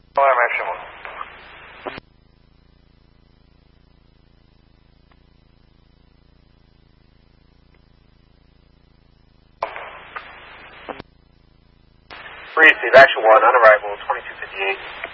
Alarm action 1. Receive action 1 on arrival 2258.